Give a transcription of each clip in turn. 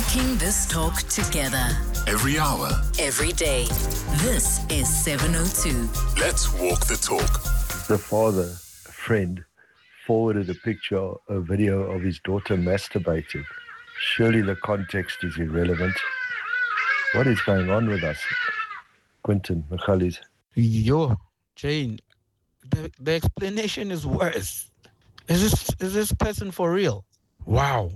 Walking this talk together. Every hour. Every day. This is 702. Let's walk the talk. The father, a friend, forwarded a picture, a video of his daughter masturbating. Surely the context is irrelevant. What is going on with us? Quentin Michalis. Yo, Jane, the explanation is worse. Is this person for real? Wow.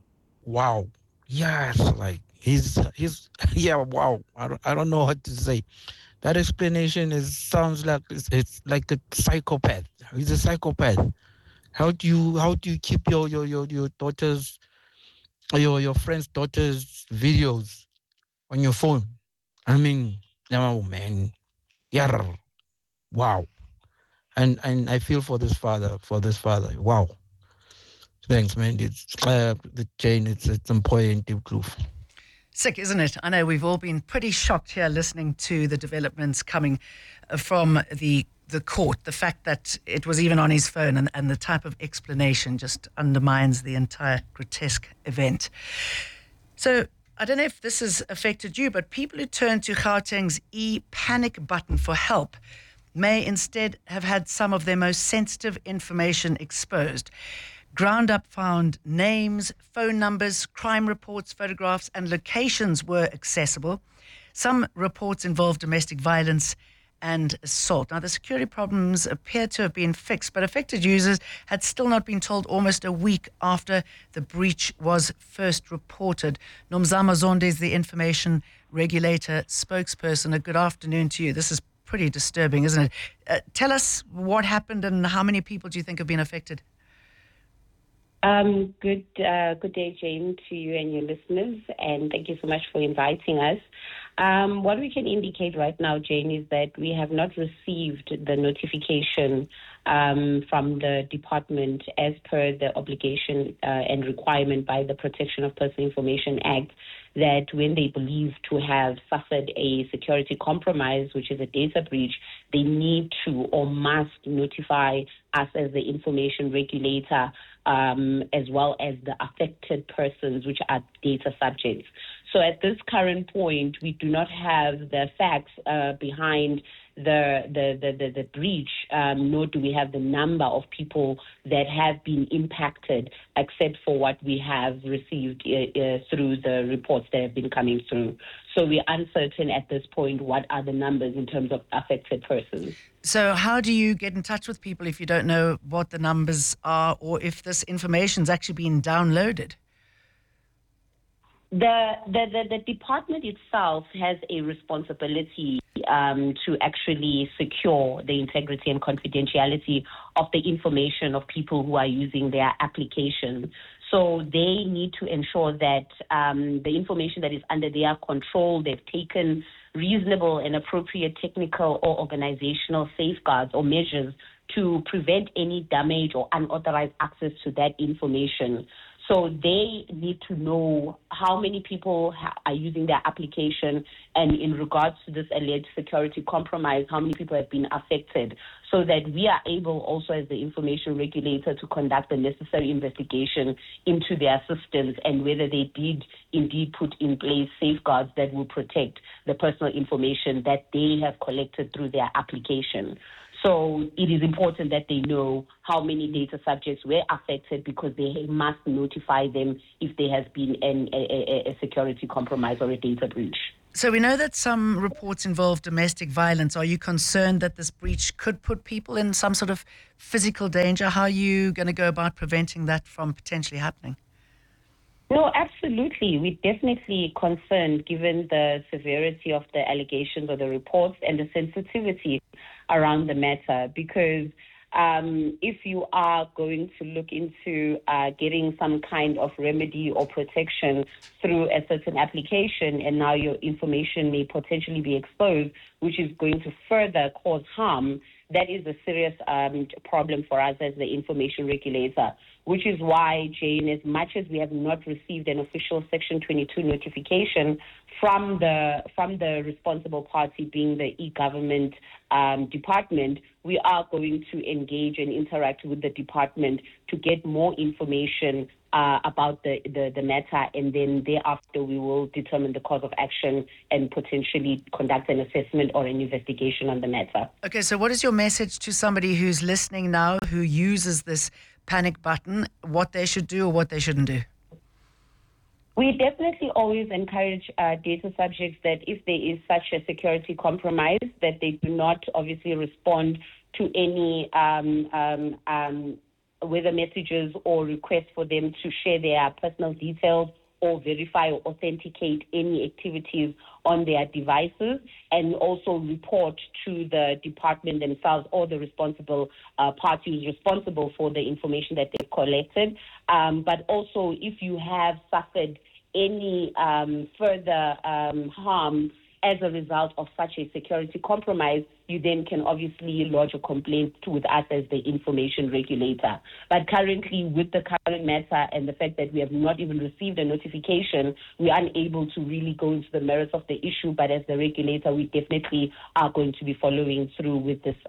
Yes, like he's yeah. Wow. I don't know what to say. That explanation sounds like it's like a psychopath. He's a psychopath. How do you keep your daughter's your friend's daughter's videos on your phone? I mean, oh man, yeah. Wow. And I feel for this father. Wow. Thanks, man. It's the chain. It's important to proof. Sick, isn't it? I know we've all been pretty shocked here listening to the developments coming from the court. The fact that it was even on his phone and the type of explanation just undermines the entire grotesque event. So I don't know if this has affected you, but people who turn to Gauteng's e-panic button for help may instead have had some of their most sensitive information exposed. GroundUp found names, phone numbers, crime reports, photographs, and locations were accessible. Some reports involved domestic violence and assault. Now, the security problems appear to have been fixed, but affected users had still not been told almost a week after the breach was first reported. Nomzamo Zonde is the information regulator spokesperson. A good afternoon to you. This is pretty disturbing, isn't it? Tell us what happened and how many people do you think have been affected? Good day, Jane, to you and your listeners, and thank you so much for inviting us. What we can indicate right now, Jane, is that we have not received the notification from the department as per the obligation and requirement by the Protection of Personal Information Act, that when they believe to have suffered a security compromise, which is a data breach, they need to or must notify us as the information regulator, as well as the affected persons, which are data subjects. So at this current point, we do not have the facts behind the breach, nor do we have the number of people that have been impacted, except for what we have received through the reports that have been coming through. So we're uncertain at this point what are the numbers in terms of affected persons. So how do you get in touch with people if you don't know what the numbers are or if this information's actually been downloaded? The department itself has a responsibility to actually secure the integrity and confidentiality of the information of people who are using their application. So they need to ensure that the information that is under their control, they've taken reasonable and appropriate technical or organizational safeguards or measures to prevent any damage or unauthorized access to that information. So they need to know how many people are using their application, and in regards to this alleged security compromise, how many people have been affected, so that we are able also as the information regulator to conduct the necessary investigation into their systems and whether they did indeed put in place safeguards that will protect the personal information that they have collected through their application. So it is important that they know how many data subjects were affected, because they must notify them if there has been a security compromise or a data breach. So we know that some reports involve domestic violence. Are you concerned that this breach could put people in some sort of physical danger? How are you going to go about preventing that from potentially happening? No, absolutely. We're definitely concerned given the severity of the allegations or the reports and the sensitivity around the matter, because if you are going to look into getting some kind of remedy or protection through a certain application, and now your information may potentially be exposed, which is going to further cause harm, that is a serious problem for us as the information regulator, which is why, Jane, as much as we have not received an official Section 22 notification from the responsible party, being the e-government department, we are going to engage and interact with the department to get more information about the matter, and then thereafter we will determine the course of action and potentially conduct an assessment or an investigation on the matter. Okay, so what is your message to somebody who's listening now who uses this panic button, what they should do or what they shouldn't do? We definitely always encourage data subjects that if there is such a security compromise, that they do not obviously respond to any whether messages or requests for them to share their personal details or verify or authenticate any activities on their devices, and also report to the department themselves or the responsible parties responsible for the information that they've collected. But also, if you have suffered any further harm as a result of such a security compromise, you then can obviously lodge a complaint with us as the information regulator. But currently, with the current matter and the fact that we have not even received a notification, we are unable to really go into the merits of the issue. But as the regulator, we definitely are going to be following through with this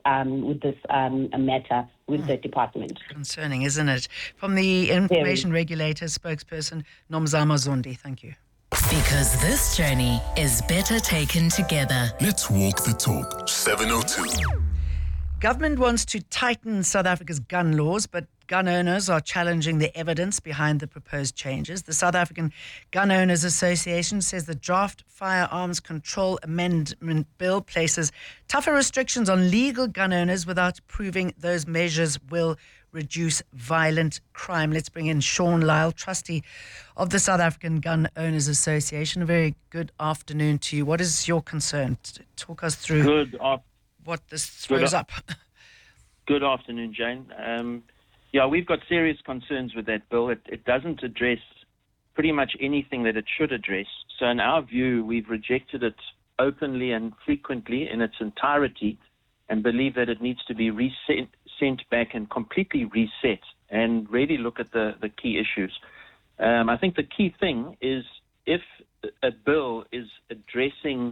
matter with the department. Concerning, isn't it? From the Information Regulator spokesperson, Nomzamo Zondi, thank you. Because this journey is better taken together. Let's walk the talk. 702. Government wants to tighten South Africa's gun laws, but gun owners are challenging the evidence behind the proposed changes. The South African Gun Owners Association says the draft Firearms Control Amendment Bill places tougher restrictions on legal gun owners without proving those measures will reduce violent crime. Let's bring in Sean Lyle, trustee of the South African Gun Owners Association. A very good afternoon to you. What is your concern? Talk us through what this throws up. Good afternoon, Jane. We've got serious concerns with that bill. It doesn't address pretty much anything that it should address. So in our view, we've rejected it openly and frequently in its entirety and believe that it needs to be sent back and completely reset and really look at the key issues. I think the key thing is if a bill is addressing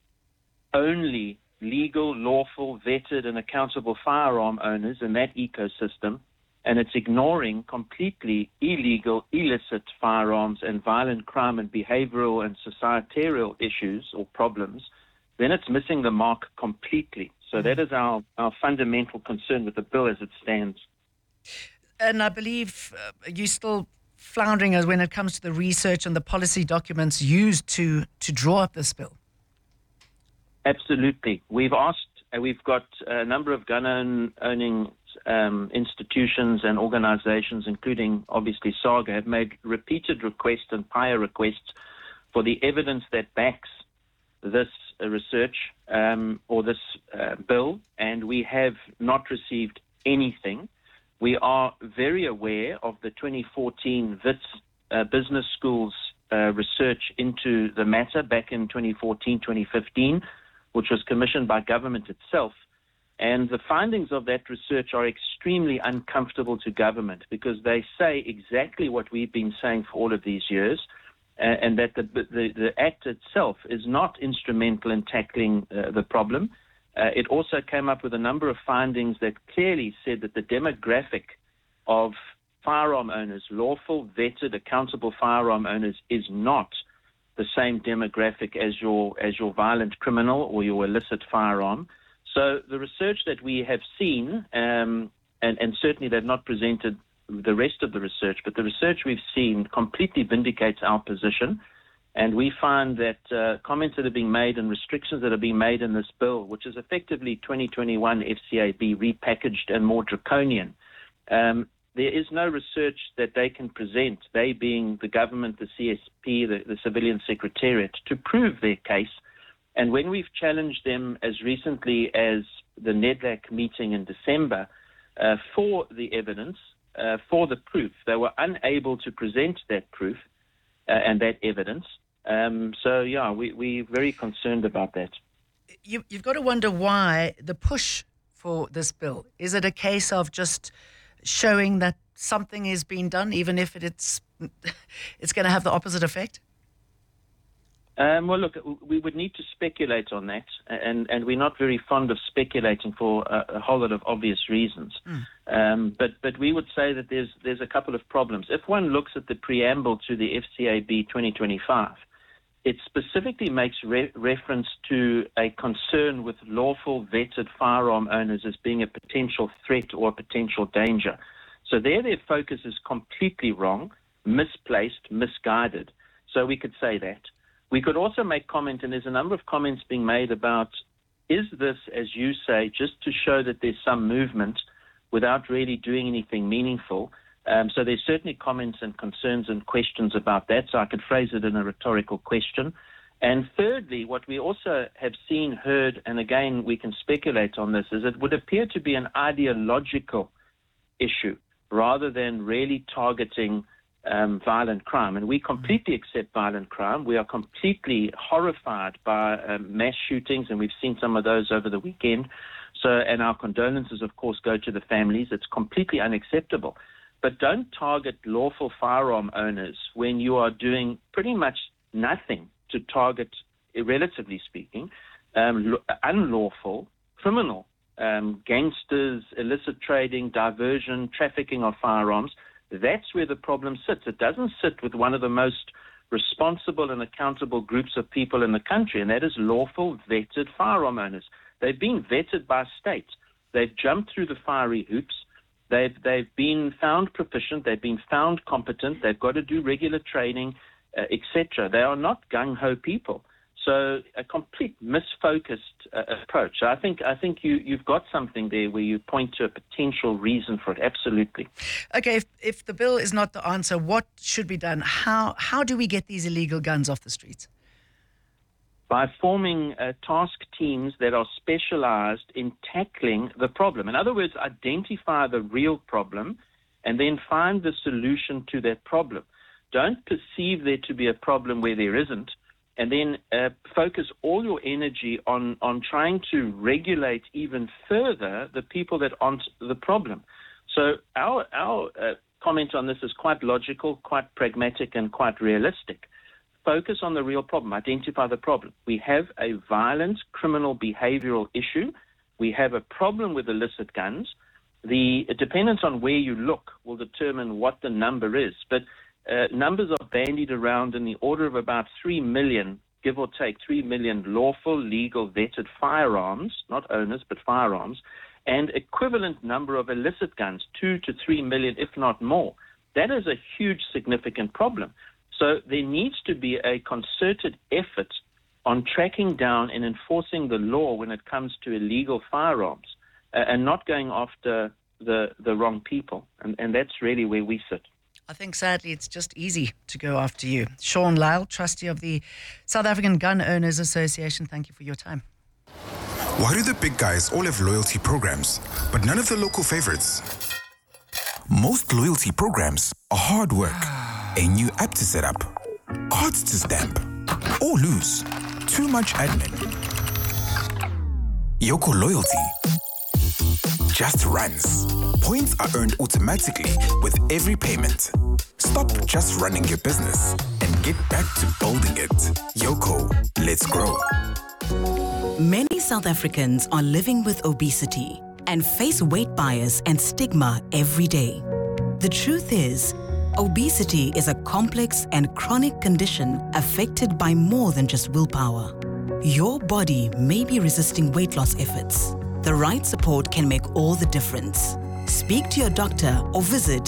only legal, lawful, vetted and accountable firearm owners in that ecosystem, and it's ignoring completely illegal, illicit firearms and violent crime and behavioral and societal issues or problems, then it's missing the mark completely. So that is our fundamental concern with the bill as it stands. And I believe you're still floundering as when it comes to the research and the policy documents used to draw up this bill. Absolutely. We've got a number of gun-owning institutions and organizations, including obviously SAGA, have made repeated requests and prior requests for the evidence that backs this research or this bill, and we have not received anything. We are very aware of the 2014 WITS Business Schools research into the matter back in 2014, 2015, which was commissioned by government itself. And the findings of that research are extremely uncomfortable to government because they say exactly what we've been saying for all of these years, and that the Act itself is not instrumental in tackling the problem. It also came up with a number of findings that clearly said that the demographic of firearm owners, lawful, vetted, accountable firearm owners, is not the same demographic as your violent criminal or your illicit firearm. So the research that we have seen, and certainly they've not presented the rest of the research, but the research we've seen completely vindicates our position. And we find that comments that are being made and restrictions that are being made in this bill, which is effectively 2021 FCAB repackaged and more draconian, there is no research that they can present, they being the government, the CSP, the Civilian Secretariat, to prove their case. And when we've challenged them as recently as the NEDLAC meeting in December for the evidence, for the proof, they were unable to present that proof and that evidence. We're very concerned about that. You've got to wonder why the push for this bill. Is it a case of just showing that something is being done, even if it's going to have the opposite effect? Well, look, we would need to speculate on that, and we're not very fond of speculating for a whole lot of obvious reasons. But we would say that there's a couple of problems. If one looks at the preamble to the FCAB 2025, it specifically makes reference to a concern with lawful vetted firearm owners as being a potential threat or a potential danger. So their focus is completely wrong, misplaced, misguided. So we could say that. We could also make comment, and there's a number of comments being made about, is this, as you say, just to show that there's some movement without really doing anything meaningful? So there's certainly comments and concerns and questions about that, so I could phrase it in a rhetorical question. And thirdly, what we also have seen, heard, and again we can speculate on this, is it would appear to be an ideological issue rather than really targeting violent crime. And we completely accept violent crime. We are completely horrified by mass shootings, and we've seen some of those over the weekend. And our condolences, of course, go to the families. It's completely unacceptable. But don't target lawful firearm owners when you are doing pretty much nothing to target, relatively speaking, unlawful, criminal, gangsters, illicit trading, diversion, trafficking of firearms. That's where the problem sits. It doesn't sit with one of the most responsible and accountable groups of people in the country, and that is lawful, vetted firearm owners. They've been vetted by state. They've jumped through the fiery hoops. They've been found proficient. They've been found competent. They've got to do regular training, etc. They are not gung-ho people. So a complete misfocused approach. So I think you've got something there where you point to a potential reason for it. Absolutely. Okay, if the bill is not the answer, what should be done? How do we get these illegal guns off the streets? By forming task teams that are specialized in tackling the problem. In other words, identify the real problem and then find the solution to that problem. Don't perceive there to be a problem where there isn't, and then focus all your energy on trying to regulate even further the people that aren't the problem. So our comment on this is quite logical, quite pragmatic, and quite realistic. Focus on the real problem. Identify the problem. We have a violent criminal behavioral issue. We have a problem with illicit guns. The dependence on where you look will determine what the number is. But numbers are bandied around in the order of about 3 million, give or take 3 million lawful, legal, vetted firearms, not owners, but firearms, and equivalent number of illicit guns, 2 to 3 million, if not more. That is a huge, significant problem. So there needs to be a concerted effort on tracking down and enforcing the law when it comes to illegal firearms and not going after the wrong people. And that's really where we sit. I think, sadly, it's just easy to go after you. Sean Lyle, trustee of the South African Gun Owners Association, thank you for your time. Why do the big guys all have loyalty programs, but none of the local favorites? Most loyalty programs are hard work. A new app to set up, cards to stamp, or lose. Too much admin. Yoco Loyalty just runs. Points are earned automatically with every payment. Stop just running your business and get back to building it. Yoco, let's grow. Many South Africans are living with obesity and face weight bias and stigma every day. The truth is, obesity is a complex and chronic condition affected by more than just willpower. Your body may be resisting weight loss efforts. The right support can make all the difference. Speak to your doctor or visit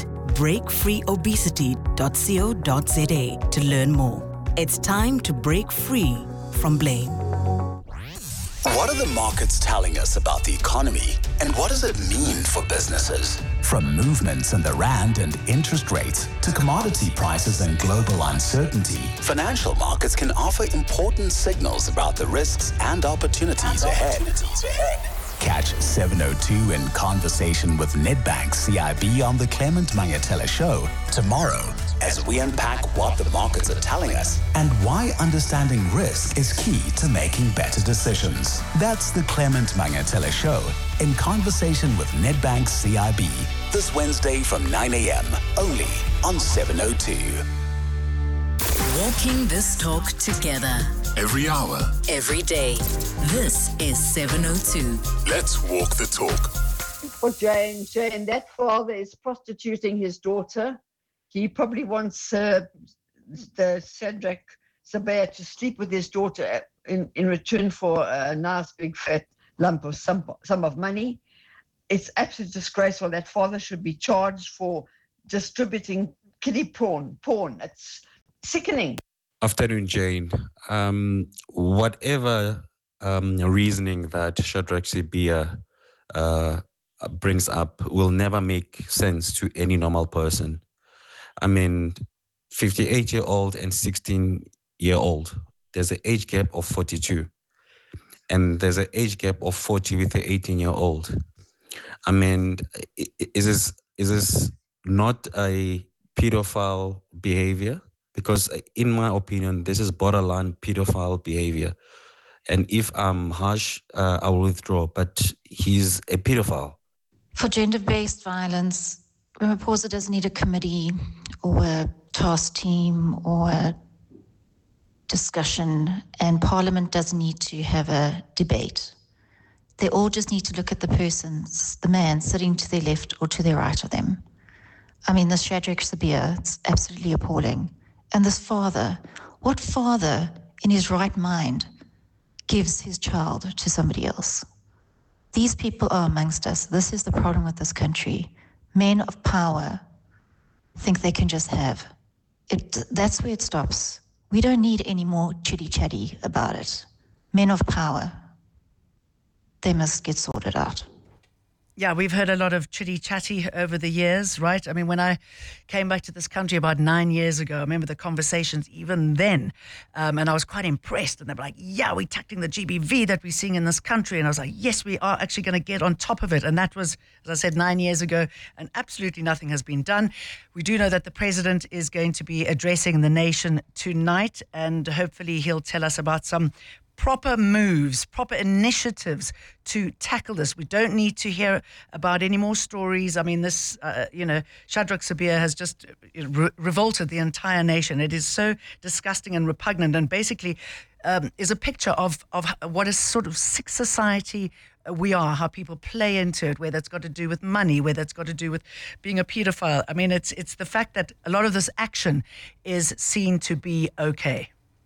breakfreeobesity.co.za to learn more. It's time to break free from blame. What are the markets telling us about the economy, and what does it mean for businesses? From movements in the rand and interest rates to commodity prices and global uncertainty, financial markets can offer important signals about the risks and opportunities ahead. Catch 702 in conversation with Nedbank CIB on the Clement Mangatela Show tomorrow as we unpack what the markets are telling us and why understanding risk is key to making better decisions. That's the Clement Mangatela Show in conversation with Nedbank CIB. This Wednesday from 9 a.m. only on 702. Walking this talk together. Every hour. Every day. This is 702. Let's walk the talk. For Jane, that father is prostituting his daughter. He probably wants the Shadrach Sabaya to sleep with his daughter in return for a nice big fat lump of sum of money. It's absolutely disgraceful. That father should be charged for distributing kiddie porn. It's sickening. Afternoon, Jane. Whatever reasoning that Shadrach Sabaya brings up will never make sense to any normal person. I mean, 58-year-old and 16-year-old, there's an age gap of 42. And there's an age gap of 40 with an 18-year-old. I mean, is this not a pedophile behavior? Because in my opinion, this is borderline pedophile behavior. And if I'm harsh, I will withdraw. But he's a pedophile. For gender-based violence, Ramaphosa doesn't need a committee or a task team or a discussion, and Parliament doesn't need to have a debate. They all just need to look at the man sitting to their left or to their right of them. I mean, this Shadrach Sabaya, it's absolutely appalling. And this father, what father in his right mind gives his child to somebody else? These people are amongst us. This is the problem with this country. Men of power think they can just have. That's where it stops. We don't need any more chitty-chatty about it. Men of power, they must get sorted out. Yeah, we've heard a lot of chitty-chatty over the years, right? I mean, when I came back to this country about 9 years ago, I remember the conversations even then, and I was quite impressed. And they were like, yeah, we're tackling the GBV that we're seeing in this country. And I was like, yes, we are actually going to get on top of it. And that was, as I said, 9 years ago, and absolutely nothing has been done. We do know that the president is going to be addressing the nation tonight, and hopefully he'll tell us about some proper moves, proper initiatives to tackle this. We don't need to hear about any more stories. I mean, this, Shadrach Sabaya has just revolted the entire nation. It is so disgusting and repugnant, and basically is a picture of what a sort of sick society we are, how people play into it, whether it's got to do with money, whether it's got to do with being a pedophile. I mean, it's the fact that a lot of this action is seen to be okay.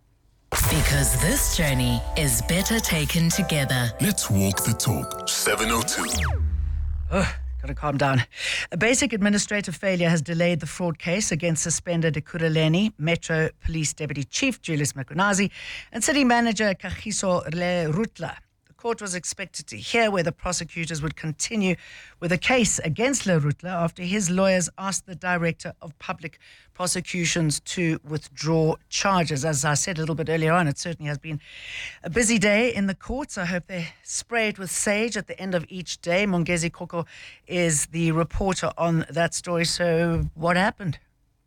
Because this journey is better taken together. Let's walk the talk. 702. Got to calm down. A basic administrative failure has delayed the fraud case against suspended Ekurhuleni Metro Police Deputy Chief Julius Mkhwanazi and City Manager Kagiso Lerutla. Court was expected to hear whether prosecutors would continue with a case against Lerutla after his lawyers asked the Director of Public Prosecutions to withdraw charges. As I said a little bit earlier on, it certainly has been a busy day in the courts. I hope they spray it with sage at the end of each day. Mongezi Koko is the reporter on that story. So what happened?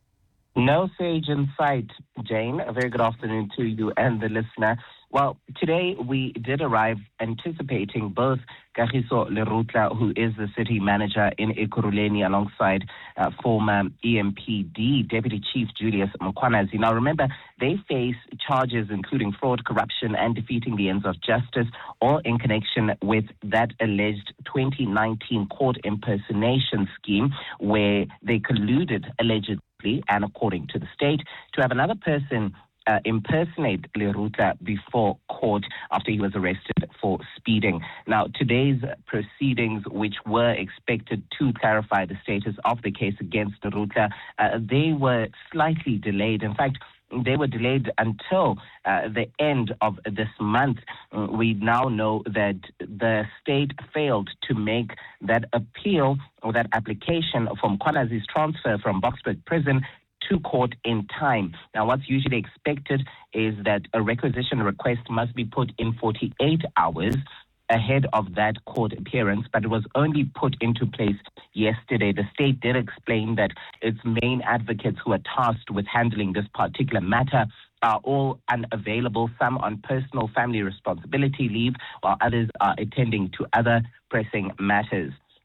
No sage in sight, Jane. A very good afternoon to you and the listener. Well, today we did arrive anticipating both Kagiso Lerutla, who is the city manager in Ekurhuleni, alongside former EMPD Deputy Chief Julius Mkhwanazi. Now, remember, they face charges including fraud, corruption, and defeating the ends of justice, all in connection with that alleged 2019 court impersonation scheme where they colluded, allegedly, and according to the state, to have another person impersonate Lerutla before court after he was arrested for speeding. Now, today's proceedings, which were expected to clarify the status of the case against Lerutla, they were slightly delayed. In fact, they were delayed until the end of this month. We now know that the state failed to make that appeal or that application for Mkhwanazi's transfer from Boksburg Prison to court in time. Now, what's usually expected is that a requisition request must be put in 48 hours ahead of that court appearance, but it was only put into place yesterday. The state did explain that its main advocates who are tasked with handling this particular matter are all unavailable, some on personal family responsibility leave, while others are attending to other pressing matters.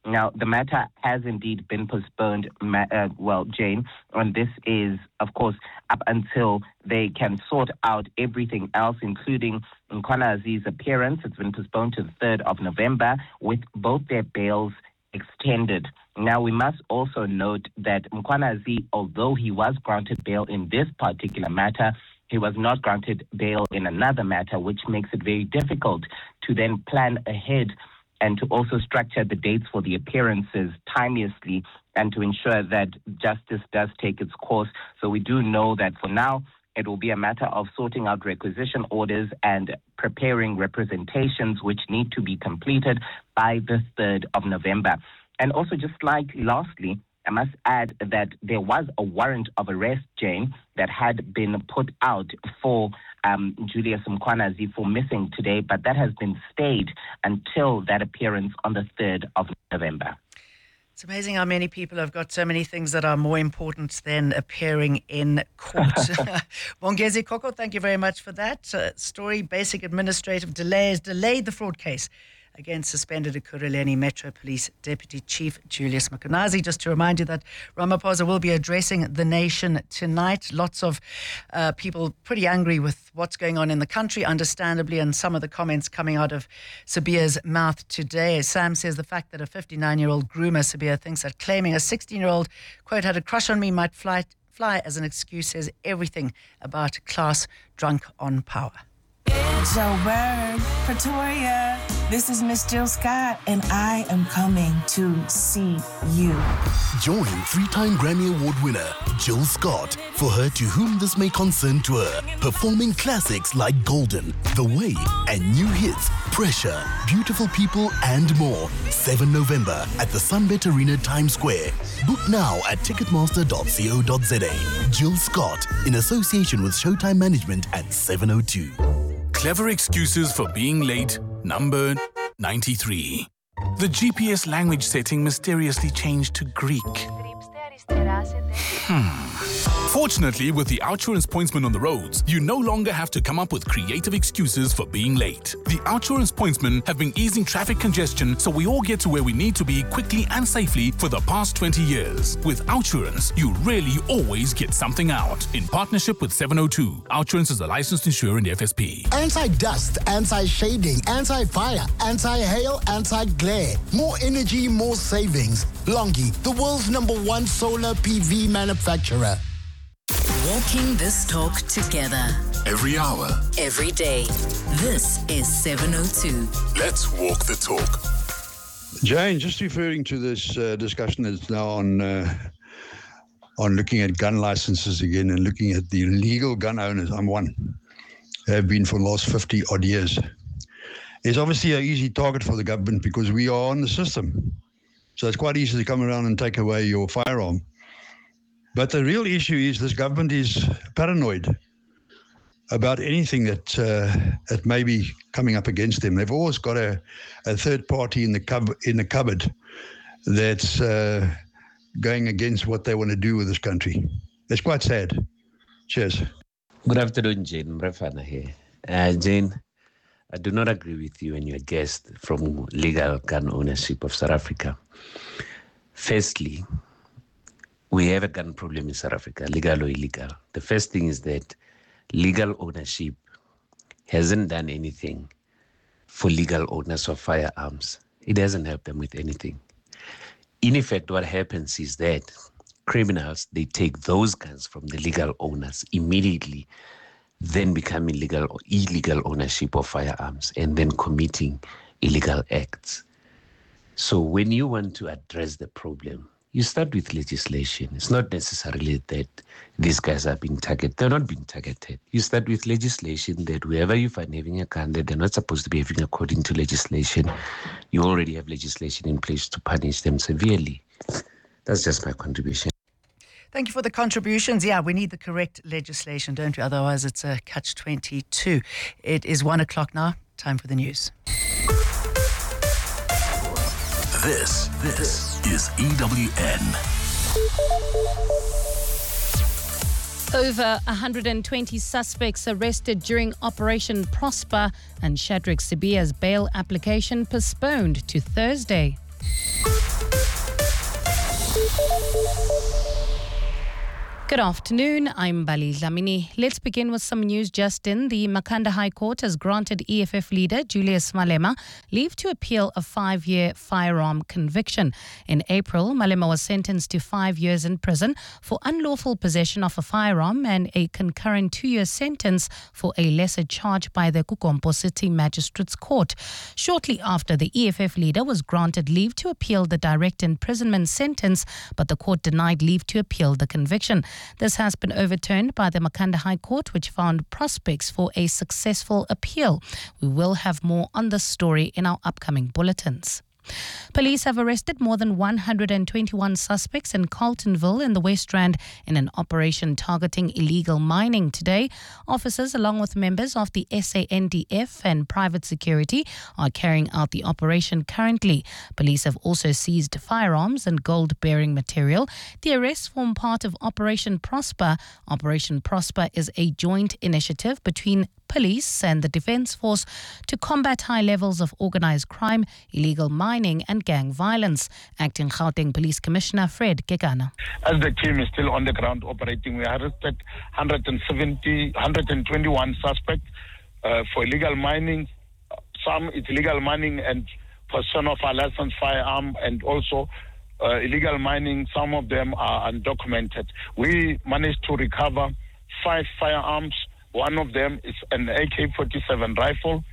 Now, the matter has indeed been postponed, Jane, and this is, of course, up until they can sort out everything else, including Mkhwanazi's appearance. It's been postponed to the 3rd of November, with both their bails extended. Now, we must also note that Mkhwanazi, although he was granted bail in this particular matter, he was not granted bail in another matter, which makes it very difficult to then plan ahead and to also structure the dates for the appearances timeously and to ensure that justice does take its course. So we do know that for now, it will be a matter of sorting out requisition orders and preparing representations which need to be completed by the 3rd of November. And also, just like lastly, I must add that there was a warrant of arrest, Jane, that had been put out for Julius Mkhwanazi for missing today, but that has been stayed until that appearance on the 3rd of November. It's amazing how many people have got so many things that are more important than appearing in court. Bongezi Koko, thank you very much for that. Story, basic administrative delays delayed the fraud case against suspended Ekurhuleni Metro Police Deputy Chief Julius Mkhwanazi. Just to remind you that Ramaphosa will be addressing the nation tonight. Lots of people pretty angry with what's going on in the country, understandably, and some of the comments coming out of Sibiya's mouth today. Sam says the fact that a 59-year-old groomer, Sibiya, thinks that claiming a 16-year-old, quote, had a crush on me might fly as an excuse says everything about class drunk on power. Joburg, Pretoria, this is Miss Jill Scott, and I am coming to see you. Join 3-time Grammy Award winner Jill Scott for her To Whom This May Concern tour, performing classics like Golden, The Way, and new hits Pressure, Beautiful People, and more. 7 November at the Sunbet Arena, Times Square. Book now at ticketmaster.co.za. Jill Scott, in association with Showtime Management at 702. Clever excuses for being late, number 93. The GPS language setting mysteriously changed to Greek. Fortunately, with the OUTsurance Pointsman on the roads, you no longer have to come up with creative excuses for being late. The OUTsurance Pointsmen have been easing traffic congestion so we all get to where we need to be quickly and safely for the past 20 years. With OUTsurance, you really always get something out. In partnership with 702, OUTsurance is a licensed insurer in the FSP. Anti-dust, anti-shading, anti-fire, anti-hail, anti-glare. More energy, more savings. Longi, the world's #1 solar PV manufacturer. Walking this talk together. Every hour. Every day. This is 702. Let's walk the talk. Jane, just referring to this discussion that's now on looking at gun licenses again and looking at the legal gun owners. I'm one. Have been for the last 50 odd years. It's obviously an easy target for the government because we are on the system. So it's quite easy to come around and take away your firearm. But the real issue is this government is paranoid about anything that may be coming up against them. They've always got a third party in the cupboard that's going against what they want to do with this country. It's quite sad. Cheers. Good afternoon, Jane. Mrefana here. Jane, I do not agree with you and your guest from Legal Gun Ownership of South Africa. Firstly, we have a gun problem in South Africa, legal or illegal. The first thing is that legal ownership hasn't done anything for legal owners of firearms. It doesn't help them with anything. In effect, what happens is that criminals, they take those guns from the legal owners immediately, then becoming illegal ownership of firearms and then committing illegal acts. So when you want to address the problem, you start with legislation. It's not necessarily that these guys are being targeted. They're not being targeted. You start with legislation that wherever you find having a gun that they're not supposed to be having according to legislation, you already have legislation in place to punish them severely. That's just my contribution. Thank you for the contributions. Yeah, we need the correct legislation, don't we? Otherwise, it's a catch-22. It is 1 o'clock now. Time for the news. This is EWN. Over 120 suspects arrested during Operation Prosper, and Shadrack Sibiya's bail application postponed to Thursday. Good afternoon, I'm Bali Dlamini. Let's begin with some news just in. The Makhanda High Court has granted EFF leader Julius Malema leave to appeal a 5-year firearm conviction. In April, Malema was sentenced to 5 years in prison for unlawful possession of a firearm and a concurrent 2-year sentence for a lesser charge by the Kukompo City Magistrates Court. Shortly after, the EFF leader was granted leave to appeal the direct imprisonment sentence, but the court denied leave to appeal the conviction. This has been overturned by the Makhanda High Court, which found prospects for a successful appeal. We will have more on this story in our upcoming bulletins. Police have arrested more than 121 suspects in Carltonville in the West Rand in an operation targeting illegal mining today. Officers, along with members of the SANDF and private security, are carrying out the operation currently. Police have also seized firearms and gold-bearing material. The arrests form part of Operation Prosper. Operation Prosper is a joint initiative between police and the Defence Force to combat high levels of organised crime, illegal mining and gang violence. Acting Gauteng Police Commissioner Fred Kekana. As the team is still on the ground operating, we arrested 121 suspects for illegal mining. Some it's illegal mining and possession of a licensed firearm, and also illegal mining. Some of them are undocumented. We managed to recover 5 firearms. One of them is an AK-47 rifle.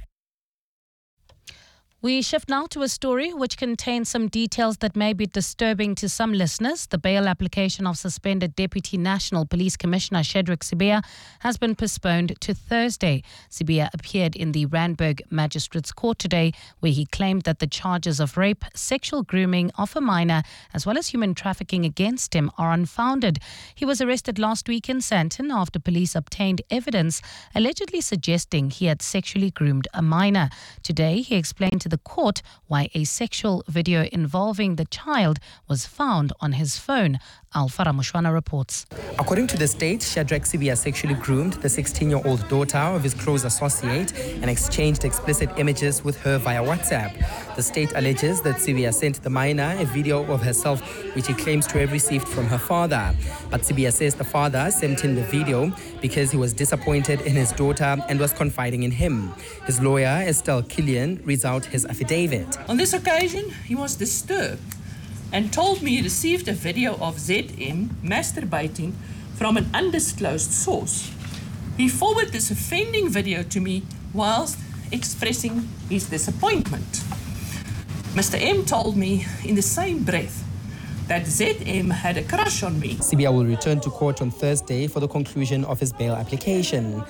We shift now to a story which contains some details that may be disturbing to some listeners. The bail application of suspended Deputy National Police Commissioner Shadrack Sibiya has been postponed to Thursday. Sibiya appeared in the Randburg Magistrates Court today, where he claimed that the charges of rape, sexual grooming of a minor, as well as human trafficking against him are unfounded. He was arrested last week in Sandton after police obtained evidence allegedly suggesting he had sexually groomed a minor. Today, he explained to the court why a sexual video involving the child was found on his phone. Alpha Ramushwana reports. According to the state, Shadrack Sibiya sexually groomed the 16-year-old daughter of his close associate and exchanged explicit images with her via WhatsApp. The state alleges that Sibiya sent the minor a video of herself, which he claims to have received from her father. But Sibiya says the father sent him the video because he was disappointed in his daughter and was confiding in him. His lawyer, Estelle Killian, reads out his affidavit. On this occasion, he was disturbed and told me he received a video of ZM masturbating from an undisclosed source. He forwarded this offending video to me whilst expressing his disappointment. Mr. M told me in the same breath that ZM had a crush on me. Sibiya will return to court on Thursday for the conclusion of his bail application.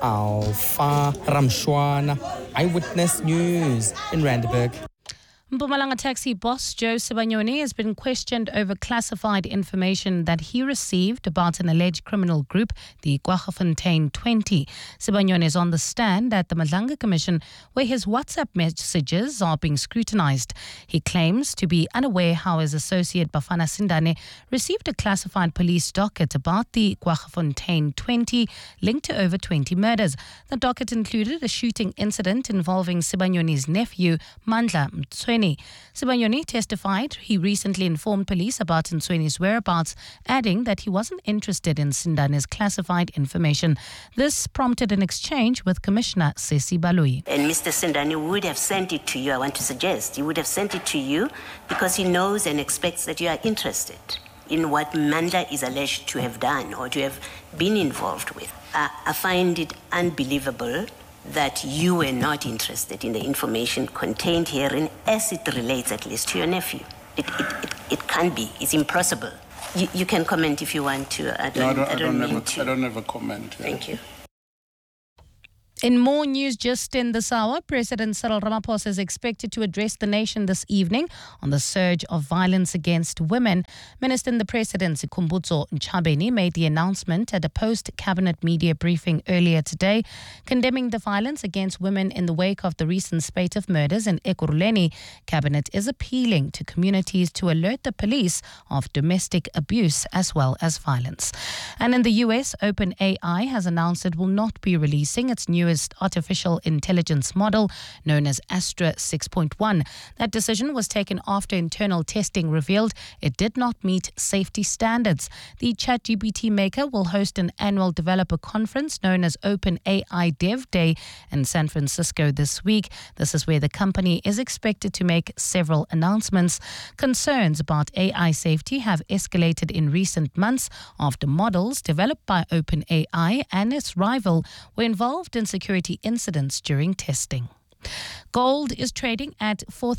Alpha Ramshwana, Eyewitness News in Randburg. Mpumalanga taxi boss Joe Sibanyoni has been questioned over classified information that he received about an alleged criminal group, the Kwaggafontein 20. Sibanyoni is on the stand at the Madlanga Commission, where his WhatsApp messages are being scrutinized. He claims to be unaware how his associate Bafana Sindane received a classified police docket about the Kwaggafontein 20 linked to over 20 murders. The docket included a shooting incident involving Sibanyoni's nephew, Mandla Mtsweni. Sibanyoni testified he recently informed police about Mtsweni's whereabouts, adding that he wasn't interested in Sindane's classified information. This prompted an exchange with Commissioner Sesi Balui. And Mr. Sindane would have sent it to you, I want to suggest. He would have sent it to you because he knows and expects that you are interested in what Mandla is alleged to have done or to have been involved with. I find it unbelievable that you were not interested in the information contained herein as it relates at least to your nephew. It can't be. It's impossible. You can comment if you want to. I don't have a comment. Yeah. Thank you. In more news just in this hour, President Cyril Ramaphosa is expected to address the nation this evening on the surge of violence against women. Minister in the Presidency, Khumbudzo Ntshavheni, made the announcement at a post-cabinet media briefing earlier today, condemning the violence against women in the wake of the recent spate of murders in Ekurhuleni. Cabinet is appealing to communities to alert the police of domestic abuse as well as violence. And in the US, OpenAI has announced it will not be releasing its newest newest artificial intelligence model known as Astra 6.1. That decision was taken after internal testing revealed it did not meet safety standards. The ChatGPT maker will host an annual developer conference known as OpenAI Dev Day in San Francisco this week. This is where the company is expected to make several announcements. Concerns about AI safety have escalated in recent months after models developed by OpenAI and its rival were involved in security incidents during testing. Gold is trading at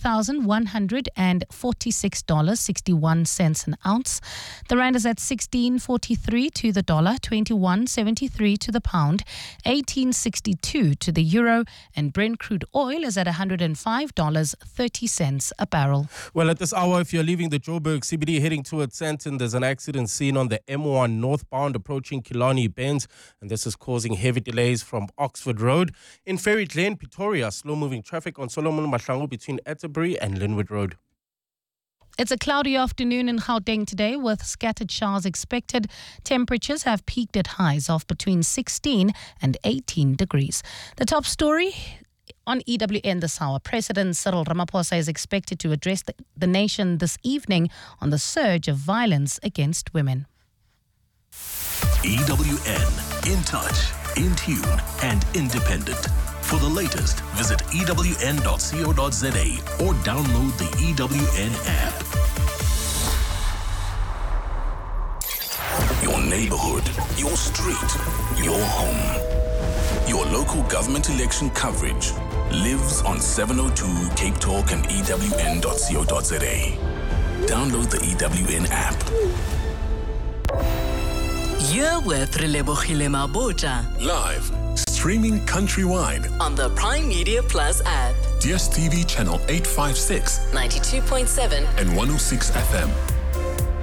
$4,146.61 an ounce. The rand is at 16.43 to the dollar, 21.73 to the pound, 18.62 to the euro, and Brent crude oil is at $105.30 a barrel. Well, at this hour, if you're leaving the Joburg CBD heading towards Sandton, there's an accident seen on the M1 northbound approaching Killarney Bends, and this is causing heavy delays from Oxford Road. In Ferry Glen, Pretoria, slow-moving traffic on Solomon Mahlangu between Atterbury and Linwood Road. It's a cloudy afternoon in Gauteng today with scattered showers expected. Temperatures have peaked at highs of between 16 and 18 degrees. The top story on EWN this hour. President Cyril Ramaphosa is expected to address the nation this evening on the surge of violence against women. EWN, in touch, in tune and independent. For the latest, visit ewn.co.za or download the EWN app. Your neighborhood, your street, your home. Your local government election coverage lives on 702 Cape Talk and ewn.co.za. Download the EWN app. You're with Relebogile Mabota. Live, streaming countrywide on the Prime Media Plus app. DSTV channel 856, 92.7 and 106 FM.